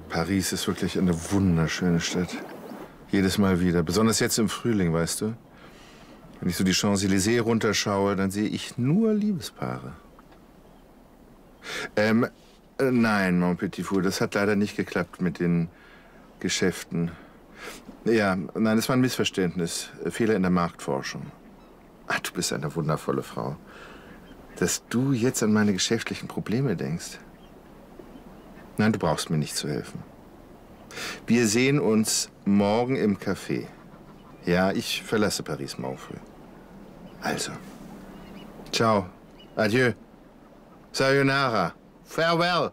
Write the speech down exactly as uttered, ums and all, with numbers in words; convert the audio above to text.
Paris ist wirklich eine wunderschöne Stadt. Jedes Mal wieder. Besonders jetzt im Frühling, weißt du? Wenn ich so die Champs-Élysées runterschaue, dann sehe ich nur Liebespaare. Ähm, äh, nein, mon petit fou, das hat leider nicht geklappt mit den Geschäften. Ja, nein, das war ein Missverständnis. Fehler in der Marktforschung. Ach, du bist eine wundervolle Frau. Dass du jetzt an meine geschäftlichen Probleme denkst. Nein, du brauchst mir nicht zu helfen. Wir sehen uns morgen im Café. Ja, ich verlasse Paris morgen früh. Also. Ciao. Adieu. Sayonara. Farewell.